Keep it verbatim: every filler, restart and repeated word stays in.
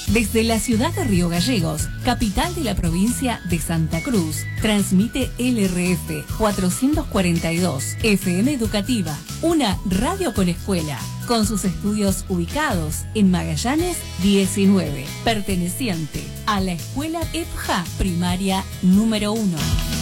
Desde la ciudad de Río Gallegos, capital de la provincia de Santa Cruz, transmite L R F cuatrocientos cuarenta y dos, F M Educativa, una radio con escuela, con sus estudios ubicados en Magallanes diecinueve, perteneciente a la escuela E P J A Primaria número uno.